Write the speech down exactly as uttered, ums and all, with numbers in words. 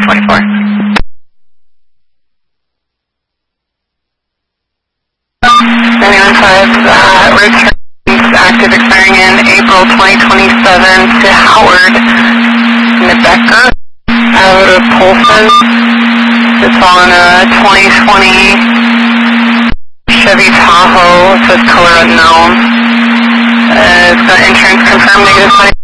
twenty-four. ninety-one five, uh, returns active expiring in April twenty twenty-seven to Howard Nebecker out of Polson. It's on a twenty twenty Chevy Tahoe. It says color unknown. Uh, it's got insurance confirmed negative twenty.